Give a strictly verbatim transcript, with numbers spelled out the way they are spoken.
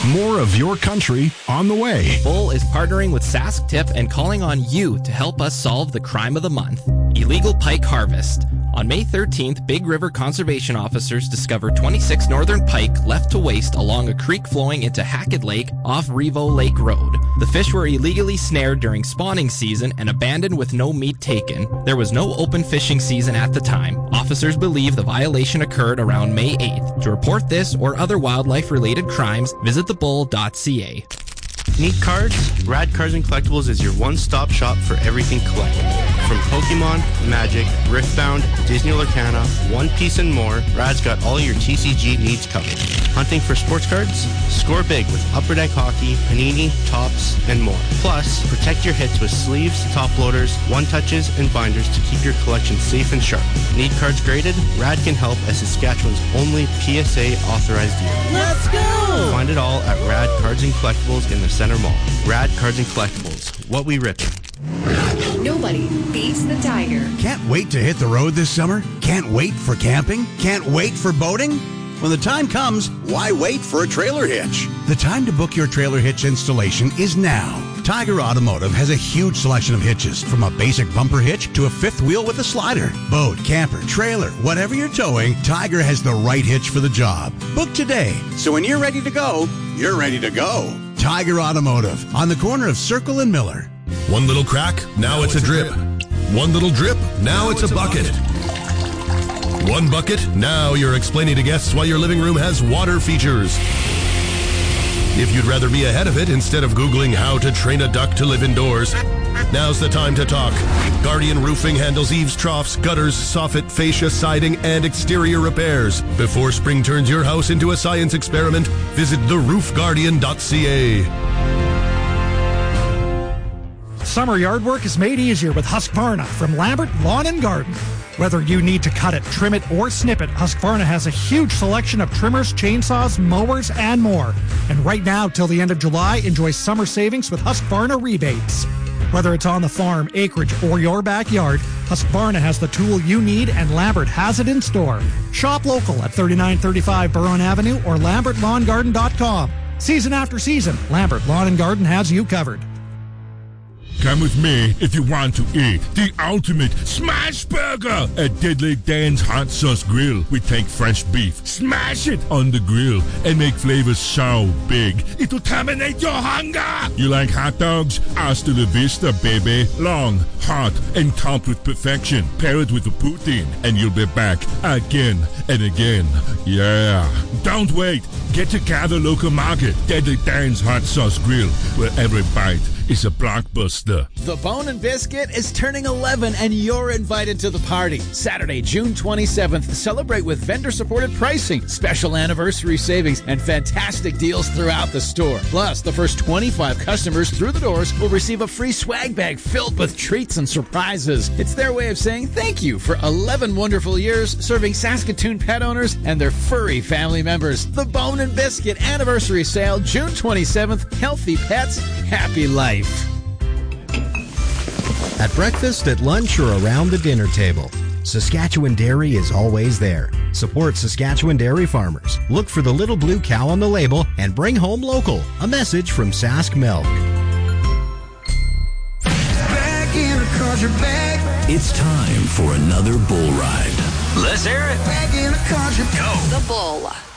More of your country on the way. Bull is partnering with Sask Tip and calling on you to help us solve the crime of the month, illegal pike harvest. On May thirteenth, Big River conservation officers discovered twenty-six northern pike left to waste along a creek flowing into Hackett Lake off Revo Lake Road. The fish were illegally snared during spawning season and abandoned with no meat taken. There was no open fishing season at the time. Officers believe the violation occurred around May eighth. To report this or other wildlife-related crimes, visit the bull dot c a. Need cards? Rad Cards and Collectibles is your one-stop shop for everything collectible. From Pokemon, Magic, Riftbound, Disney Lorcana, One Piece, and more, Rad's got all your T C G needs covered. Hunting for sports cards? Score big with Upper Deck Hockey, Panini, Topps, and more. Plus, protect your hits with sleeves, top loaders, one-touches, and binders to keep your collection safe and sharp. Need cards graded? Rad can help as Saskatchewan's only P S A-authorized dealer. Let's go! Find it all at Rad Cards and Collectibles in the Center Mall. Rad Cards and Collectibles. What we ripping. Nobody beats the Tiger. Can't wait to hit the road this summer? Can't wait for camping? Can't wait for boating? When the time comes, why wait for a trailer hitch? The time to book your trailer hitch installation is now. Tiger Automotive has a huge selection of hitches, from a basic bumper hitch to a fifth wheel with a slider. Boat, camper, trailer, whatever you're towing, Tiger has the right hitch for the job. Book today, so when you're ready to go, you're ready to go. Tiger Automotive, on the corner of Circle and Miller. One little crack, now, now it's, it's a drip. drip. One little drip, now, now it's, it's a bucket. bucket. One bucket, now you're explaining to guests why your living room has water features. If you'd rather be ahead of it instead of Googling how to train a duck to live indoors, now's the time to talk. Guardian Roofing handles eaves, troughs, gutters, soffit, fascia, siding, and exterior repairs. Before spring turns your house into a science experiment, visit the roof guardian dot c a. Summer yard work is made easier with Husqvarna from Lambert Lawn and Garden. Whether you need to cut it, trim it, or snip it, Husqvarna has a huge selection of trimmers, chainsaws, mowers, and more. And right now, till the end of July, enjoy summer savings with Husqvarna rebates. Whether it's on the farm, acreage, or your backyard, Husqvarna has the tool you need, and Lambert has it in store. Shop local at thirty-nine thirty-five Burron Avenue or lambert lawn garden dot com. Season after season, Lambert Lawn and Garden has you covered. Come with me if you want to eat the ultimate smash burger at Deadly Dan's Hot Sauce Grill. We take fresh beef, smash it on the grill, and make flavors so big it'll terminate your hunger. You like hot dogs? Hasta la vista, baby. Long, hot, and topped with perfection. Pair it with a poutine, and you'll be back again and again. Yeah. Don't wait. Get to Gather Local Market, Deadly Dan's Hot Sauce Grill, where every bite is a blockbuster. The Bone and Biscuit is turning eleven, and you're invited to the party. Saturday, June twenty-seventh. Celebrate with vendor-supported pricing, special anniversary savings, and fantastic deals throughout the store. Plus, the first twenty-five customers through the doors will receive a free swag bag filled with treats and surprises. It's their way of saying thank you for eleven wonderful years serving Saskatoon pet owners and their furry family members. The Bone and Biscuit Anniversary Sale, June twenty-seventh. Healthy pets, happy life. At breakfast, at lunch, or around the dinner table, Saskatchewan Dairy is always there. Support Saskatchewan dairy farmers. Look for the little blue cow on the label and bring home local. A message from Sask Milk. Back in a country bag. It's time for another bull ride. Let's hear it. Back in a country. Go. The Bull.